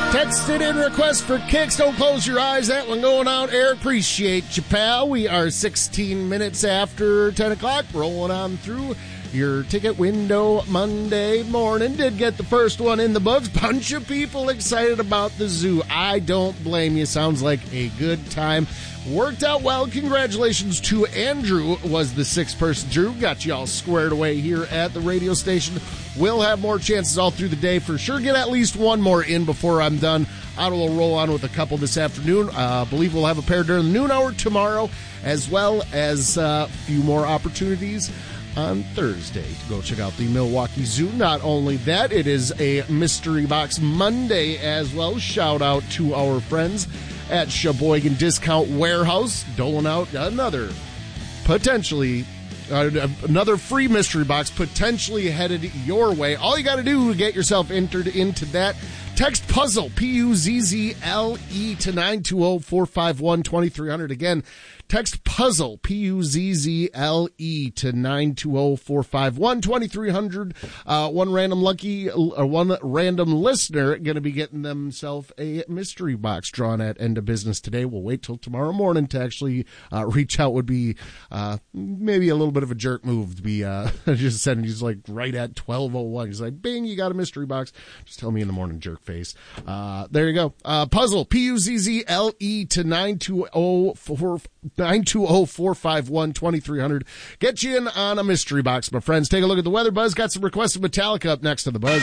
Texted in request for kicks. Don't close your eyes. That one going out. Eric, appreciate you, pal. We are 16 minutes after 10 o'clock. Rolling on through your ticket window Monday morning. Did get the first one in the books. Bunch of people excited about the zoo. I don't blame you. Sounds like a good time. Worked out well. Congratulations to Andrew, was the sixth person. Drew got you all squared away here at the radio station. We'll have more chances all through the day for sure. Get at least one more in before I'm done. I will roll on with a couple this afternoon. Believe we'll have a pair during the noon hour tomorrow, as well as a few more opportunities on Thursday to go check out the Milwaukee Zoo. Not only that, it is a Mystery Box Monday as well. Shout out to our friends at Sheboygan Discount Warehouse, doling out another free mystery box potentially headed your way. All you got to do to get yourself entered into that, text puzzle, P-U-Z-Z-L-E, to 920-451-2300. Again, text puzzle, P-U-Z-Z-L-E, to 920-451-2300. One random listener going to be getting themselves a mystery box drawn at end of business today. We'll wait till tomorrow morning to actually reach out. Would be maybe a little bit of a jerk move to be just sending you like right at 12:01. He's like, bing, you got a mystery box. Just tell me in the morning, jerk face. There you go. Puzzle, P-U-Z-Z-L-E, to 920-451-2300. Get you in on a mystery box, my friends. Take a look at the weather. Buzz got some requested Metallica up next to the Buzz.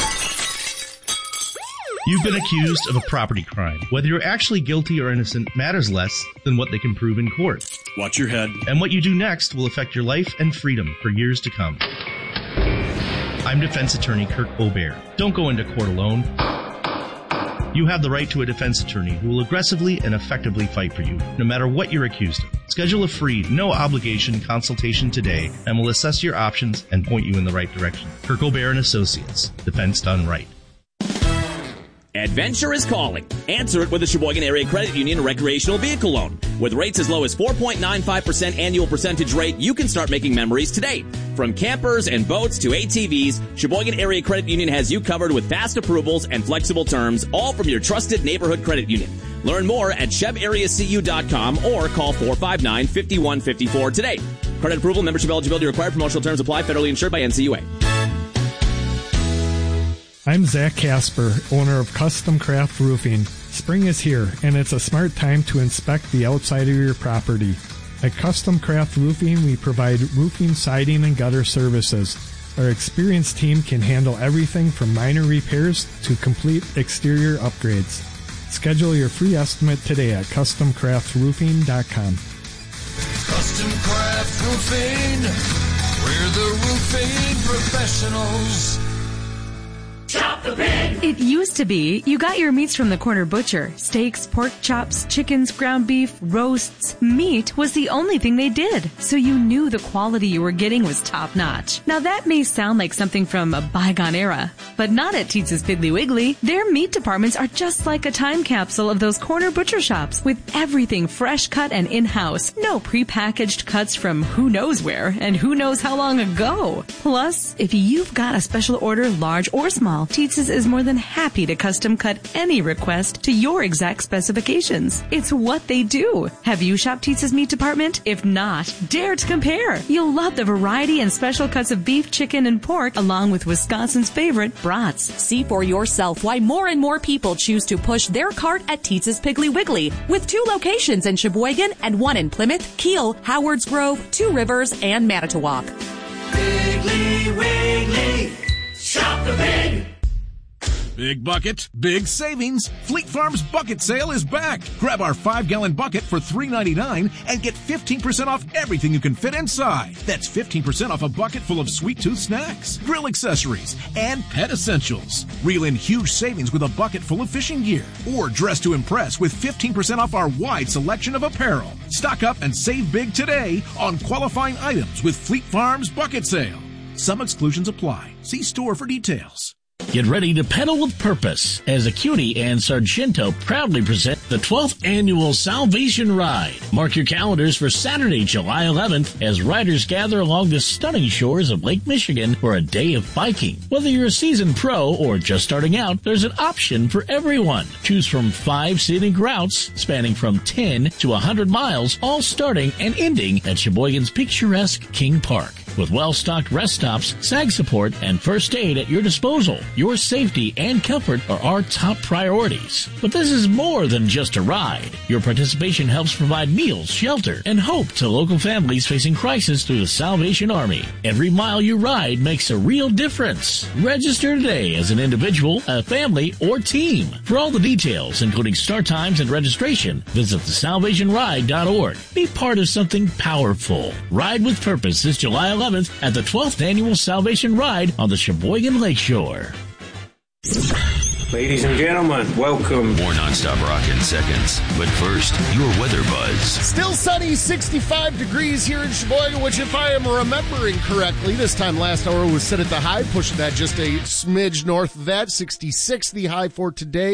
You've been accused of a property crime. Whether you're actually guilty or innocent matters less than what they can prove in court. Watch your head. And what you do next will affect your life and freedom for years to come. I'm defense attorney Kirk Obear. Don't go into court alone. You have the right to a defense attorney who will aggressively and effectively fight for you, no matter what you're accused of. Schedule a free, no-obligation consultation today, and we'll assess your options and point you in the right direction. Kirk Obear & Associates. Defense done right. Adventure is calling. Answer it with a Sheboygan Area Credit Union recreational vehicle loan. With rates as low as 4.95% annual percentage rate, you can start making memories today. From campers and boats to ATVs, Sheboygan Area Credit Union has you covered with fast approvals and flexible terms, all from your trusted neighborhood credit union. Learn more at chebareacu.com or call 459-5154 today. Credit approval, membership eligibility required. Promotional terms apply. Federally insured by NCUA. I'm Zach Casper, owner of Custom Craft Roofing. Spring is here, and it's a smart time to inspect the outside of your property. At Custom Craft Roofing, we provide roofing, siding, and gutter services. Our experienced team can handle everything from minor repairs to complete exterior upgrades. Schedule your free estimate today at CustomCraftRoofing.com. Custom Craft Roofing, we're the roofing professionals. Shop the Pig! It used to be you got your meats from the corner butcher. Steaks, pork chops, chickens, ground beef, roasts. Meat was the only thing they did, so you knew the quality you were getting was top-notch. Now that may sound like something from a bygone era, but not at Teetz's Piggly Wiggly. Their meat departments are just like a time capsule of those corner butcher shops, with everything fresh cut and in-house. No prepackaged cuts from who knows where and who knows how long ago. Plus, if you've got a special order, large or small, Teetz's is more than happy to custom cut any request to your exact specifications. It's what they do. Have you shopped Teetz's meat department? If not, dare to compare. You'll love the variety and special cuts of beef, chicken, and pork, along with Wisconsin's favorite brats. See for yourself why more and more people choose to push their cart at Teetz's Piggly Wiggly, with 2 locations in Sheboygan and 1 in Plymouth, Kiel, Howards Grove, 2 Rivers, and Manitowoc. Piggly Wiggly, shop the pig! Big bucket, big savings. Fleet Farm's bucket sale is back. Grab our 5-gallon bucket for $3.99 and get 15% off everything you can fit inside. That's 15% off a bucket full of sweet tooth snacks, grill accessories, and pet essentials. Reel in huge savings with a bucket full of fishing gear. Or dress to impress with 15% off our wide selection of apparel. Stock up and save big today on qualifying items with Fleet Farm's bucket sale. Some exclusions apply. See store for details. Get ready to pedal with purpose as Acuity and Sargento proudly present the 12th Annual Salvation Ride. Mark your calendars for Saturday, July 11th as riders gather along the stunning shores of Lake Michigan for a day of biking. Whether you're a seasoned pro or just starting out, there's an option for everyone. Choose from 5 scenic routes spanning from 10 to 100 miles, all starting and ending at Sheboygan's picturesque King Park. With well-stocked rest stops, SAG support, and first aid at your disposal, your safety and comfort are our top priorities. But this is more than just a ride. Your participation helps provide meals, shelter, and hope to local families facing crisis through the Salvation Army. Every mile you ride makes a real difference. Register today as an individual, a family, or team. For all the details, including start times and registration, visit thesalvationride.org. Be part of something powerful. Ride with Purpose this July 11th at the 12th Annual Salvation Ride on the Sheboygan Lakeshore. Ladies and gentlemen, welcome. More nonstop rock in seconds. But first, your weather buzz. Still sunny, 65 degrees here in Sheboygan, which if I am remembering correctly, this time last hour was set at the high, pushing that just a smidge north of that. 66 the high for today.